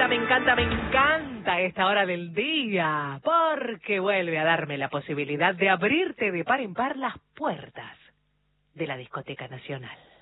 me encanta esta hora del día, porque vuelve a darme la posibilidad de abrirte de par en par las puertas de la Discoteca Nacional.